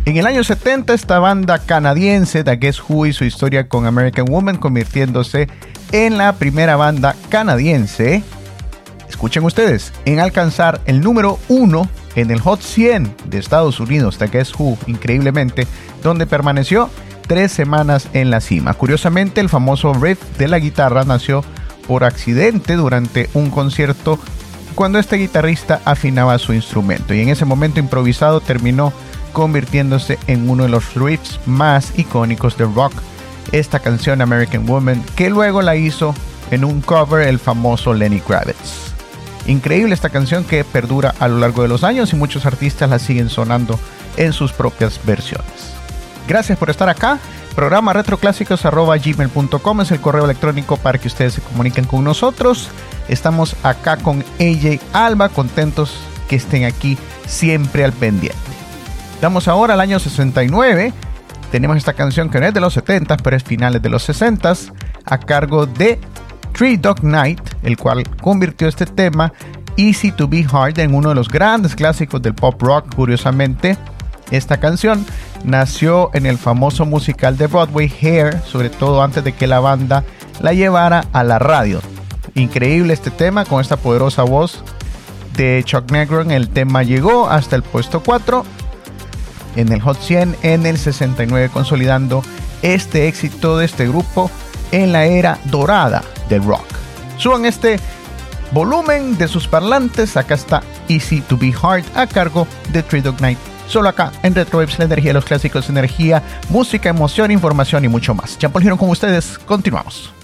En el año 70, esta banda canadiense, The Guess Who, hizo historia con American Woman, convirtiéndose en la primera banda canadiense, escuchen ustedes, en alcanzar el número 1 en el Hot 100 de Estados Unidos, The Guess Who, increíblemente, donde permaneció 3 semanas en la cima. Curiosamente, el famoso riff de la guitarra nació por accidente durante un concierto cuando este guitarrista afinaba su instrumento, y en ese momento improvisado terminó convirtiéndose en uno de los riffs más icónicos del rock, esta canción American Woman, que luego la hizo en un cover el famoso Lenny Kravitz. Increíble esta canción que perdura a lo largo de los años y muchos artistas la siguen sonando en sus propias versiones. Gracias por estar acá. Programa retroclásicos@gmail.com es el correo electrónico para que ustedes se comuniquen con nosotros. Estamos acá con AJ Alba, contentos que estén aquí siempre al pendiente. Damos ahora al año 69. Tenemos esta canción que no es de los 70, pero es finales de los 60, a cargo de Three Dog Night, el cual convirtió este tema, Easy to Be Hard, en uno de los grandes clásicos del pop rock. Curiosamente, esta canción nació en el famoso musical de Broadway Hair, sobre todo antes de que la banda la llevara a la radio. Increíble este tema con esta poderosa voz de Chuck Negron. El tema llegó hasta el puesto 4 en el Hot 100 en el 69, consolidando este éxito de este grupo en la era dorada del rock. Suban este volumen de sus parlantes. Acá está Easy to Be Hard a cargo de Three Dog Night. Solo acá en Retro Waves, la energía de los clásicos, energía, música, emoción, información y mucho más. Jean Paul Girón con ustedes. Continuamos.